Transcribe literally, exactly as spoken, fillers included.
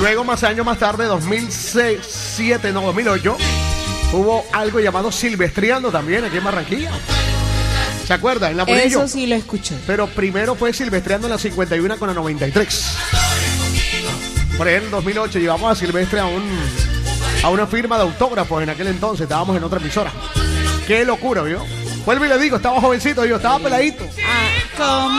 Luego, más años más tarde, dos mil siete, no, dos mil ocho, hubo algo llamado Silvestreando también aquí en Barranquilla. ¿Se acuerda? En la Murillo. Eso sí lo escuché. Pero primero fue Silvestreando en la cincuenta y uno con la noventa y tres. Por ahí en el dos mil ocho llevamos a Silvestre a un a una firma de autógrafos en aquel entonces. Estábamos en otra emisora. Qué locura, ¿vio? Vuelvo y le digo, estaba jovencito, yo estaba peladito. Ah, ¿cómo